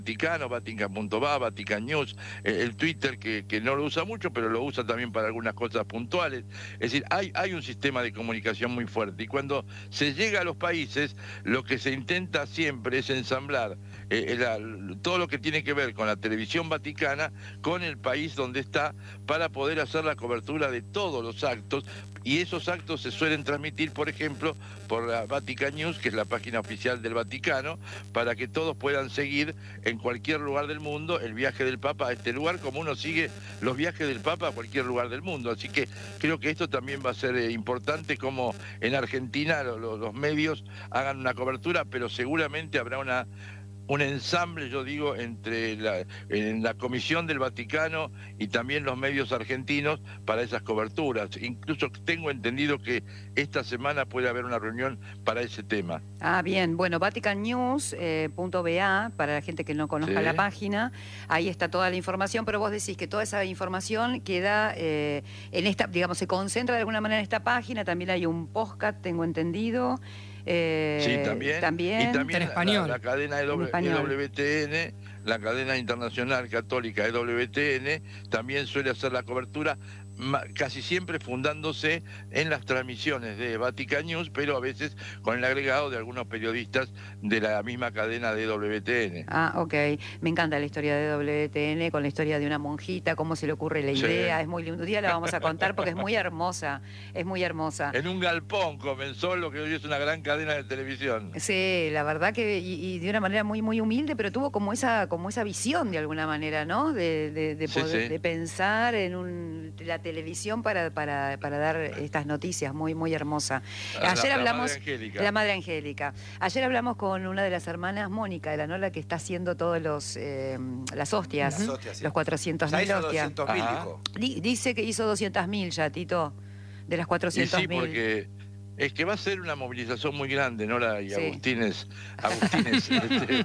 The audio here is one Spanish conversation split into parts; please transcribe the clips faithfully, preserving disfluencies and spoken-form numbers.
Vaticano, Vatican punto va, Vatican News, eh, el Twitter que, que no lo usa mucho, pero lo usa también para algunas cosas puntuales. Es decir, hay, hay un sistema de comunicación muy fuerte y cuando se llega a los países, lo que se intenta siempre es ensamblar eh, la, todo lo que tiene que ver con la televisión vaticana con el país donde está para poder hacer la cobertura de todos los actos, y esos actos se suelen transmitir, por ejemplo, por la Vatican News, que es la página oficial del Vaticano, para que todos puedan seguir en cualquier lugar del mundo el viaje del Papa a este lugar, como uno sigue los viajes del Papa a cualquier lugar del mundo. Así que creo que esto también va a ser eh, importante, como en Argentina lo, lo, los medios hagan una cobertura, pero seguramente habrá una... un ensamble, yo digo, entre la, en la Comisión del Vaticano y también los medios argentinos para esas coberturas. Incluso tengo entendido que esta semana puede haber una reunión para ese tema. Ah, bien. Bueno, Vatican News, eh, punto va, para la gente que no conozca ¿Sí? la página, ahí está toda la información, pero vos decís que toda esa información queda eh, en esta, digamos, se concentra de alguna manera en esta página, también hay un podcast, tengo entendido. Eh, Sí, también. también. Y también en español. La, la cadena E W T N, la cadena internacional católica E W T N, también suele hacer la cobertura, casi siempre fundándose en las transmisiones de Vatican News, pero a veces con el agregado de algunos periodistas de la misma cadena de E W T N. Ah, ok. Me encanta la historia de E W T N, con la historia de una monjita, cómo se le ocurre la idea. Sí. Es muy lindo. Un día la vamos a contar porque es muy hermosa. Es muy hermosa. En un galpón comenzó lo que hoy es una gran cadena de televisión. Sí, la verdad que, y, y de una manera muy, muy humilde, pero tuvo como esa, como esa visión de alguna manera, ¿no? De, de, de poder, sí, sí. de pensar en un, la televisión para, para, para dar estas noticias, muy, muy hermosa. Ayer la, hablamos... La La Madre Angélica. Ayer hablamos con una de las hermanas, Mónica de la Nola, que está haciendo todos los eh, las hostias, las hostias sí. los cuatrocientos mil hostias. doscientos mil, dijo. Dice que hizo doscientos mil ya, Tito, de las cuatrocientos mil. Sí, porque es que va a ser una movilización muy grande, Nora y sí. Agustines. Agustines este,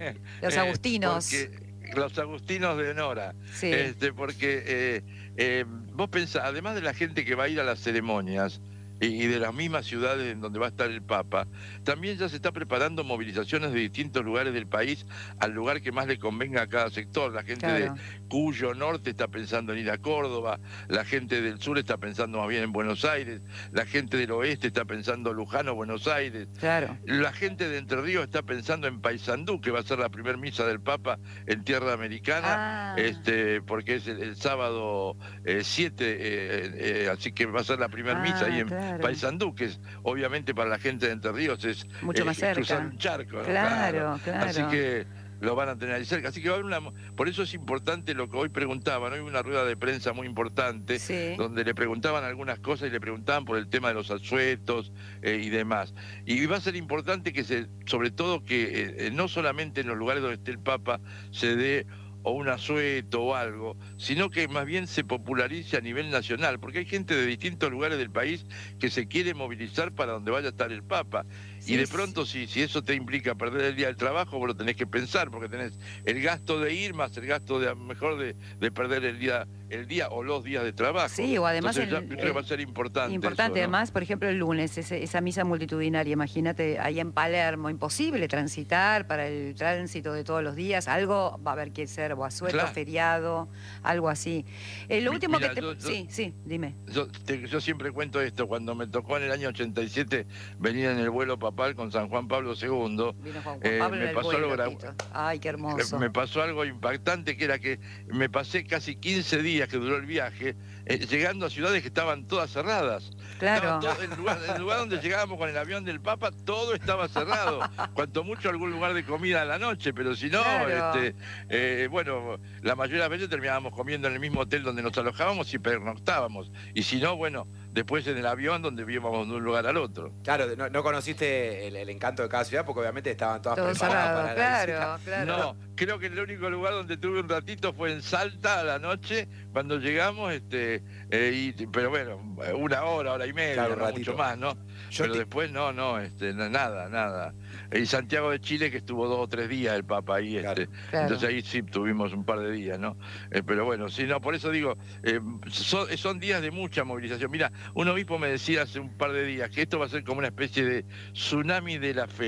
los agustinos. Eh, los agustinos de Nora. Sí. Este, porque eh, eh, vos pensás, además de la gente que va a ir a las ceremonias, y de las mismas ciudades en donde va a estar el Papa, también ya se está preparando movilizaciones de distintos lugares del país al lugar que más le convenga a cada sector. La gente claro. de Cuyo Norte está pensando en ir a Córdoba, la gente del sur está pensando más bien en Buenos Aires, la gente del oeste está pensando en Luján o Buenos Aires, claro. la gente de Entre Ríos está pensando en Paysandú, que va a ser la primer misa del Papa en tierra americana, ah. este, porque es el, el sábado siete, eh, eh, eh, así que va a ser la primera ah, misa ahí en claro. Paysandú, que es obviamente para la gente de Entre Ríos es mucho más eh, cerca. Cruzar un charco, ¿no? Claro, claro. Así que lo van a tener ahí cerca. Así que va a haber una... Por eso es importante lo que hoy preguntaban. Hoy hubo una rueda de prensa muy importante, sí. donde le preguntaban algunas cosas y le preguntaban por el tema de los asuetos eh, y demás. Y va a ser importante que se, sobre todo que eh, no solamente en los lugares donde esté el Papa se dé o un asueto o algo, sino que más bien se popularice a nivel nacional, porque hay gente de distintos lugares del país que se quiere movilizar para donde vaya a estar el Papa. Sí, y de pronto, si, si eso te implica perder el día del trabajo, vos lo tenés que pensar, porque tenés el gasto de ir más el gasto de, a lo mejor de, de perder el día el día o los días de trabajo. Sí, o además... Entonces, el, yo creo que va a ser importante. Importante, eso, ¿no? Además, por ejemplo, el lunes, ese, esa misa multitudinaria, imagínate, ahí en Palermo, imposible transitar para el tránsito de todos los días, algo va a haber que ser, o asueto, claro. feriado, algo así. Eh, lo último Mira, que te... yo, yo, sí, sí, dime. Yo, te, yo siempre cuento esto, cuando me tocó en el año ochenta y siete venir en el vuelo papal con San Juan Pablo segundo, Vino Juan eh, Pablo me, en el pasó vuelo, algo, Ay, qué hermoso. me pasó algo impactante, que era que me pasé casi quince días que duró el viaje, eh, llegando a ciudades que estaban todas cerradas. Claro. Todo, el, lugar, el lugar donde llegábamos con el avión del Papa, todo estaba cerrado. Cuanto mucho algún lugar de comida a la noche, pero si no, claro. este, eh, bueno, la mayoría de las veces terminábamos comiendo en el mismo hotel donde nos alojábamos y pernoctábamos. Y si no, bueno, después en el avión donde íbamos de un lugar al otro. Claro, no, no conociste el, el encanto de cada ciudad porque obviamente estaban todas todo preparadas cerrado, para claro, la claro. No, creo que el único lugar donde tuve un ratito fue en Salta a la noche, cuando llegamos, este, eh, y, pero bueno, una hora, hora y media, claro, no mucho más, ¿no? Yo pero te... después no, no, este, nada, nada. Y Santiago de Chile, que estuvo dos o tres días el Papa ahí, claro, este, claro. entonces ahí sí tuvimos un par de días, ¿no? Eh, pero bueno, sí, no, por eso digo, eh, son, son días de mucha movilización. Mira, un obispo me decía hace un par de días que esto va a ser como una especie de tsunami de la fe.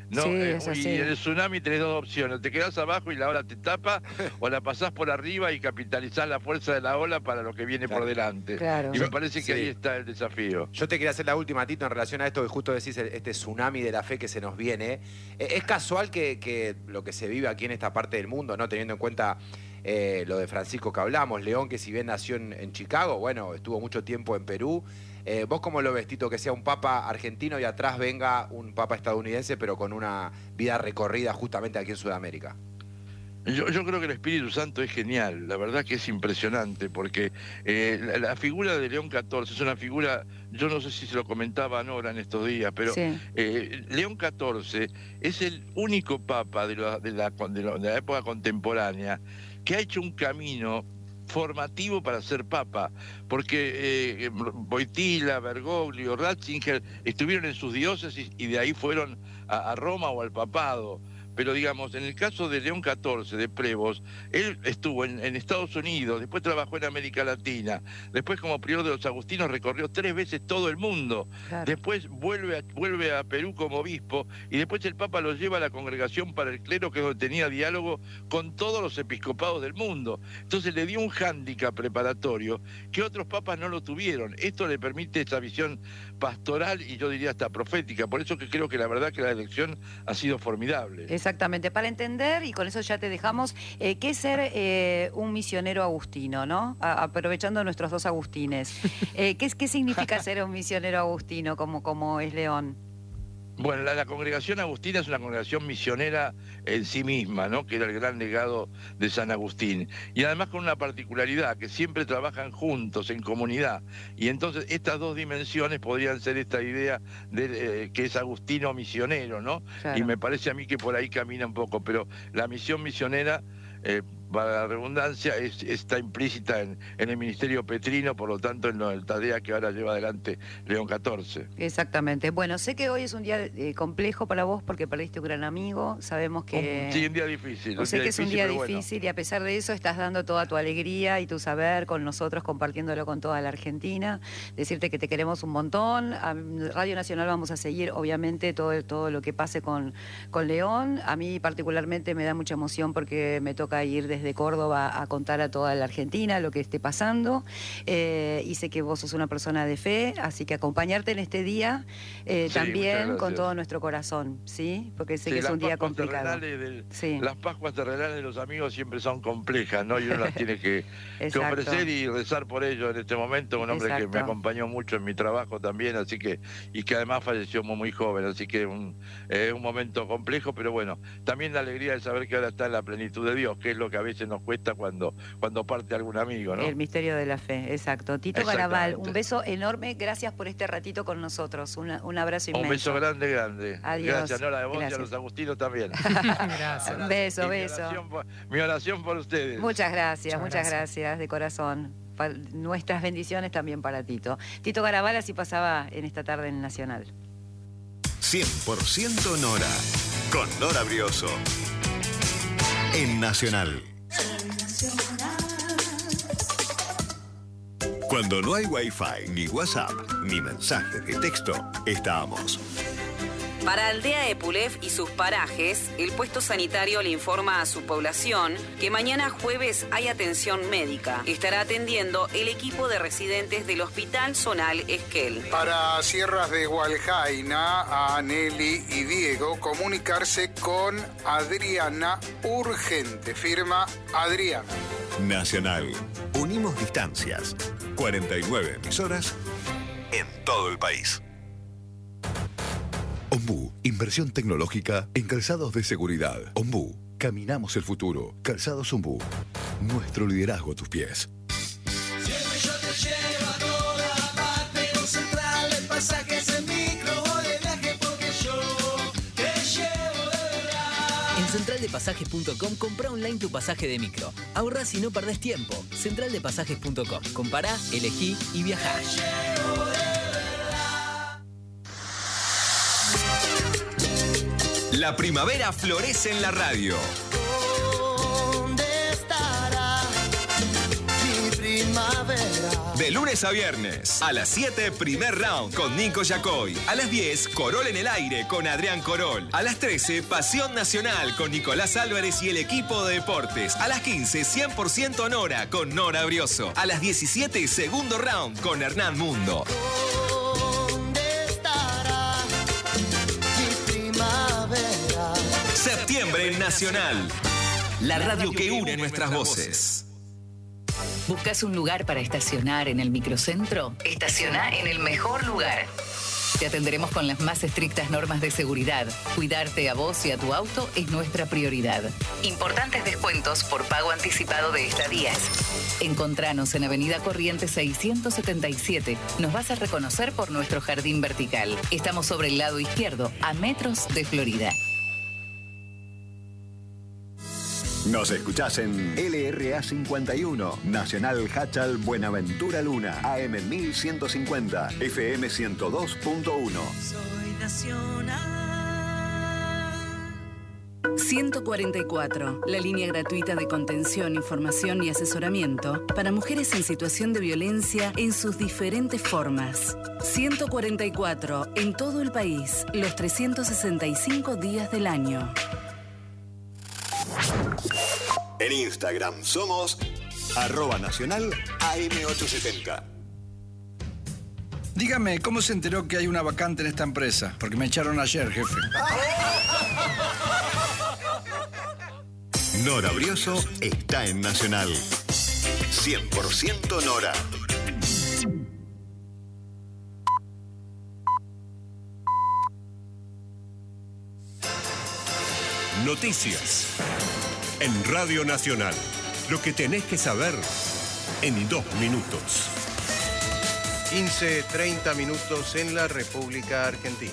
¿no? Sí, Eh, es y así. en el tsunami tenés dos opciones, te quedás abajo y la ola te tapa, o la pasás por arriba y capitalizás la fuerza de la ola para lo que viene Claro. por delante. Claro. Y me Yo- parece que sí. ahí está el desafío. Yo te quería hacer la última, Tito, en relación a esto que justo decís, el- este tsunami de la fe que se nos viene. Eh, ¿Es casual que, que lo que se vive aquí en esta parte del mundo, no teniendo en cuenta eh, lo de Francisco que hablamos, León, que si bien nació en, en Chicago, bueno, estuvo mucho tiempo en Perú? Eh, ¿Vos cómo lo ves, Tito, que sea un papa argentino y atrás venga un papa estadounidense, pero con una vida recorrida justamente aquí en Sudamérica? Yo, yo creo que el Espíritu Santo es genial, la verdad que es impresionante, porque eh, la, la figura de León catorce es una figura, yo no sé si se lo comentaba Nora en estos días, pero Sí. eh, León catorce es el único papa de la, de, la, de, la, de la época contemporánea que ha hecho un camino formativo para ser papa, porque eh, Wojtyla, Bergoglio, Ratzinger estuvieron en sus diócesis y de ahí fueron a, a Roma o al papado. Pero digamos, en el caso de León catorce, de Prevost, él estuvo en, en Estados Unidos, después trabajó en América Latina, después como prior de los agustinos recorrió tres veces todo el mundo, Claro. después vuelve a, vuelve a Perú como obispo y después el Papa lo lleva a la Congregación para el Clero, que es donde tenía diálogo con todos los episcopados del mundo. Entonces le dio un hándicap preparatorio que otros papas no lo tuvieron. Esto le permite esa visión pastoral y yo diría hasta profética. Por eso que creo que la verdad que la elección ha sido formidable. Exactamente, para entender, y con eso ya te dejamos, eh, ¿qué es ser eh, un misionero agustino, no? A- aprovechando nuestros dos agustines. Eh, ¿qué, es- ¿Qué significa ser un misionero agustino como, como es León? Bueno, la, la congregación agustina es una congregación misionera en sí misma, ¿no? Que era el gran legado de San Agustín. Y además con una particularidad, que siempre trabajan juntos, en comunidad. Y entonces estas dos dimensiones podrían ser esta idea de eh, que es agustino misionero, ¿no? Claro. Y me parece a mí que por ahí camina un poco, pero la misión misionera... Eh, para la redundancia, es, está implícita en, en el ministerio petrino, por lo tanto en la tarea que ahora lleva adelante León catorce. Exactamente. Bueno, sé que hoy es un día eh, complejo para vos porque perdiste un gran amigo, sabemos que... Un, sí, un día difícil. O sé que es un día pero bueno. difícil y a pesar de eso estás dando toda tu alegría y tu saber con nosotros, compartiéndolo con toda la Argentina. Decirte que te queremos un montón. A Radio Nacional vamos a seguir, obviamente, todo, todo lo que pase con, con León. A mí particularmente me da mucha emoción porque me toca ir desde Córdoba a contar a toda la Argentina lo que esté pasando. Eh, y sé que vos sos una persona de fe, así que acompañarte en este día eh, Sí, también muchas con gracias. todo nuestro corazón, ¿sí? Porque sé Sí, que es las un día Pascuas complicado. terrenales del- Sí. Las Pascuas terrenales de los amigos siempre son complejas, ¿no? Y uno las tiene que, que Exacto. ofrecer y rezar por ellos en este momento. Un hombre que Exacto. me acompañó mucho en mi trabajo también, así que, y que además falleció muy, muy joven, así que un, es un momento complejo, pero bueno, también la alegría de saber que ahora está en la plenitud de Dios, que es lo que a veces nos cuesta cuando, cuando parte algún amigo, ¿no? El misterio de la fe, exacto. Tito Exactamente. Garabal, un beso enorme, gracias por este ratito con nosotros, Una- un abrazo inmenso. Un beso grande, grande. Adiós. Gracias, Nora, de vos y a Gracias. los agustinos también. Gracias. Un beso, Y mi beso. oración por- mi oración por ustedes. Muchas gracias, Muchas muchas gracias. gracias de corazón. Pa- nuestras bendiciones también para Tito. Tito Garabal así pasaba en esta tarde en Nacional. cien por ciento Nora, con Nora Brioso. En Nacional. Cuando no hay Wi-Fi, ni WhatsApp, ni mensajes de texto, estamos. Para Aldea Epulef y sus parajes, el puesto sanitario le informa a su población que mañana jueves hay atención médica. Estará atendiendo el equipo de residentes del Hospital Zonal Esquel. Para Sierras de Hualjaina, a Nelly y Diego, comunicarse con Adriana urgente. Firma Adriana. Nacional. Unimos distancias. cuarenta y nueve emisoras en todo el país. Ombú, inversión tecnológica en calzados de seguridad. Ombú, caminamos el futuro. Calzados Ombú, nuestro liderazgo a tus pies. Siempre yo te llevo a toda parte, con Central de Pasajes en micro o de viaje, porque yo te llevo de verdad. En central de pasajes punto com compra online tu pasaje de micro. Ahorrás y no perdés tiempo. central de pasajes punto com. Compará, elegí y viajá. La primavera florece en la radio. ¿Dónde estará mi primavera? De De lunes a viernes. A las siete, primer round con Nico Yacoy. A las diez, Corol en el aire con Adrián Corol. A las trece, Pasión Nacional con Nicolás Álvarez y el equipo de deportes. A las quince, cien por ciento Nora con Nora Brioso. A las diecisiete, segundo round con Hernán Mundo. Septiembre en Nacional. La radio que une nuestras voces. ¿Buscas un lugar para estacionar en el microcentro? Estaciona en el mejor lugar. Te atenderemos con las más estrictas normas de seguridad. Cuidarte a vos y a tu auto es nuestra prioridad. Importantes descuentos por pago anticipado de estadías. Encontranos en Avenida Corrientes seiscientos setenta y siete. Nos vas a reconocer por nuestro jardín vertical. Estamos sobre el lado izquierdo, a metros de Florida. Nos escuchás en L R A cincuenta y uno, Nacional Hachal Buenaventura Luna, A M mil ciento cincuenta, F M ciento dos punto uno. Soy nacional. ciento cuarenta y cuatro, la línea gratuita de contención, información y asesoramiento para mujeres en situación de violencia en sus diferentes formas. ciento cuarenta y cuatro, en todo el país, los trescientos sesenta y cinco días del año. En Instagram somos arroba nacional A M ochocientos setenta. Dígame, ¿cómo se enteró que hay una vacante en esta empresa? Porque me echaron ayer, jefe. Nora Brioso está en Nacional. cien por ciento Nora. Noticias. En Radio Nacional. Lo que tenés que saber en dos minutos. quince, treinta minutos en la República Argentina.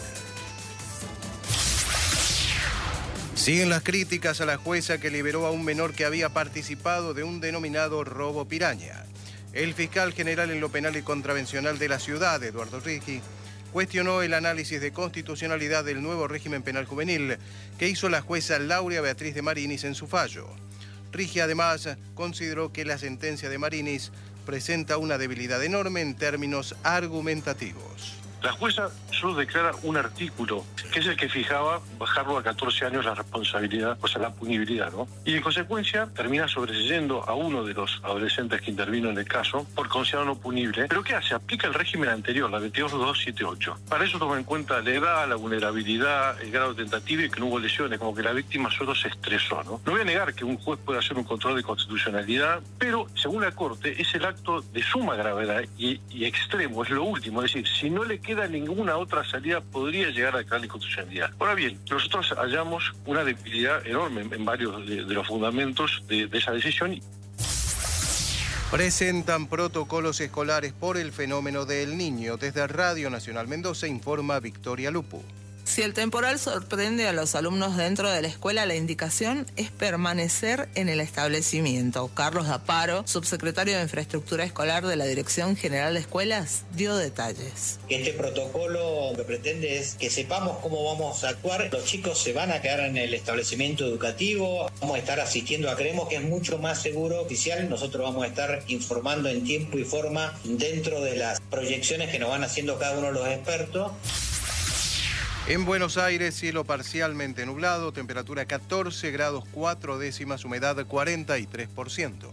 Siguen las críticas a la jueza que liberó a un menor que había participado de un denominado robo piraña. El fiscal general en lo penal y contravencional de la ciudad, Eduardo Rigi, cuestionó el análisis de constitucionalidad del nuevo régimen penal juvenil que hizo la jueza Laurea Beatriz de Marinis en su fallo. Rigi además consideró que la sentencia de Marinis presenta una debilidad enorme en términos argumentativos. La jueza solo declara un artículo, que es el que fijaba bajarlo a catorce años la responsabilidad, o sea, la punibilidad, ¿no? Y en consecuencia termina sobreseyendo a uno de los adolescentes que intervino en el caso por considerarlo no punible. ¿Pero qué hace? Aplica el régimen anterior, la veintidós mil doscientos setenta y ocho. Para eso toma en cuenta la edad, la vulnerabilidad, el grado de tentativa y que no hubo lesiones, como que la víctima solo se estresó, ¿no? No voy a negar que un juez puede hacer un control de constitucionalidad, pero según la Corte es el acto de suma gravedad y, y extremo, es lo último. Es decir, si no le queda ninguna otra salida, podría llegar a declarar la inconstitucionalidad. Ahora bien, nosotros hallamos una debilidad enorme en, en varios de, de los fundamentos de, de esa decisión. Presentan protocolos escolares por el fenómeno del Niño. Desde Radio Nacional Mendoza informa Victoria Lupu. Si el temporal sorprende a los alumnos dentro de la escuela, la indicación es permanecer en el establecimiento. Carlos Daparo, subsecretario de Infraestructura Escolar de la Dirección General de Escuelas, dio detalles. Este protocolo lo que pretende es que sepamos cómo vamos a actuar. Los chicos se van a quedar en el establecimiento educativo, vamos a estar asistiendo, creemos que es mucho más seguro oficial. Nosotros vamos a estar informando en tiempo y forma dentro de las proyecciones que nos van haciendo cada uno de los expertos. En Buenos Aires, cielo parcialmente nublado, temperatura catorce grados cuatro décimas, humedad cuarenta y tres por ciento.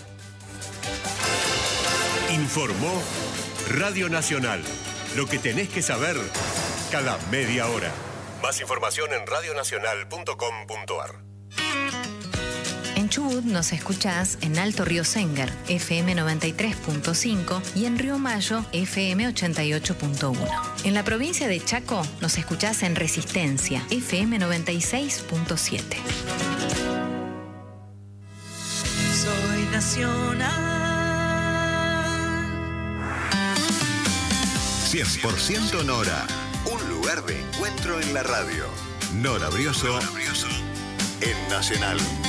Informó Radio Nacional. Lo que tenés que saber cada media hora. Más información en radio nacional punto com punto ar. En Chubut nos escuchás en Alto Río Sengar, F M noventa y tres punto cinco y en Río Mayo, F M ochenta y ocho punto uno. En la provincia de Chaco nos escuchás en Resistencia, F M noventa y seis punto siete. Soy nacional. cien por ciento Nora. Un lugar de encuentro en la radio. Nora Brioso, Nora Brioso. En Nacional.